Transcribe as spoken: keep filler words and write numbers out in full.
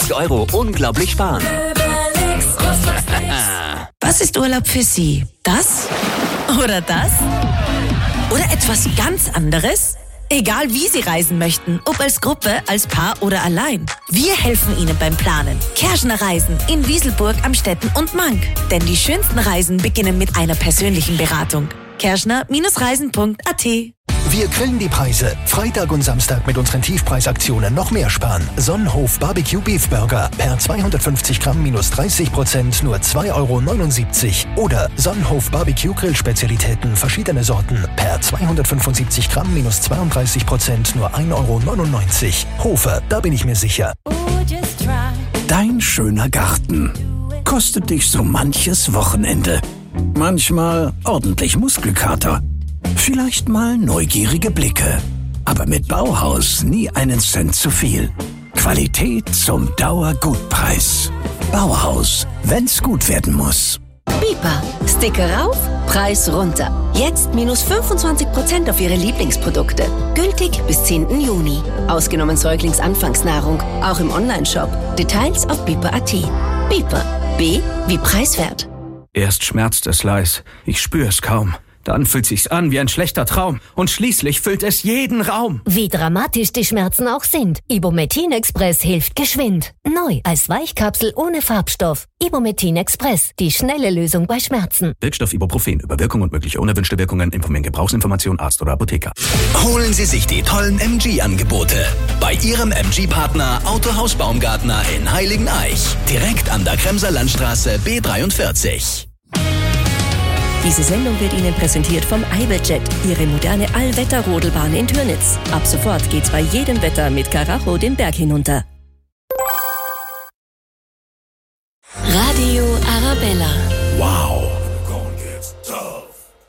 fünfzig Euro unglaublich sparen. Was ist Urlaub für Sie? Das? Oder das? Oder etwas ganz anderes? Egal wie Sie reisen möchten, ob als Gruppe, als Paar oder allein. Wir helfen Ihnen beim Planen. Kerschner Reisen in Wieselburg, Amstetten und Mank. Denn die schönsten Reisen beginnen mit einer persönlichen Beratung. kerschner Reisen punkt a t. Wir grillen die Preise. Freitag und Samstag mit unseren Tiefpreisaktionen noch mehr sparen. Sonnenhof Barbecue Beef Burger per zweihundertfünfzig Gramm minus dreißig Prozent nur zwei Euro neunundsiebzig. Oder Sonnenhof Barbecue Grillspezialitäten verschiedene Sorten per zweihundertfünfundsiebzig Gramm minus zweiunddreißig Prozent nur ein Euro neunundneunzig. Hofer, da bin ich mir sicher. Dein schöner Garten kostet dich so manches Wochenende. Manchmal ordentlich Muskelkater. Vielleicht mal neugierige Blicke. Aber mit Bauhaus nie einen Cent zu viel. Qualität zum Dauergutpreis. Bauhaus, wenn's gut werden muss. Bipa. Sticker rauf, Preis runter. Jetzt minus fünfundzwanzig Prozent auf Ihre Lieblingsprodukte. Gültig bis zehnten Juni. Ausgenommen Säuglingsanfangsnahrung. Auch im Onlineshop. Details auf bipa punkt a t. Bipa. B wie preiswert. Erst schmerzt es leis. Ich spüre es kaum. Dann fühlt sich's an wie ein schlechter Traum. Und schließlich füllt es jeden Raum. Wie dramatisch die Schmerzen auch sind. Ibumetin Express hilft geschwind. Neu als Weichkapsel ohne Farbstoff. Ibumetin Express. Die schnelle Lösung bei Schmerzen. Wirkstoff Ibuprofen. Über Wirkung und mögliche unerwünschte Wirkungen informieren Gebrauchsinformation Arzt oder Apotheker. Holen Sie sich die tollen M G-Angebote bei Ihrem M G-Partner Autohaus Baumgartner in Heiligeneich. Direkt an der Kremser Landstraße B dreiundvierzig. Diese Sendung wird Ihnen präsentiert vom Iberjet, Ihre moderne Allwetter-Rodelbahn in Türnitz. Ab sofort geht's bei jedem Wetter mit Karacho den Berg hinunter. Radio Arabella. Wow.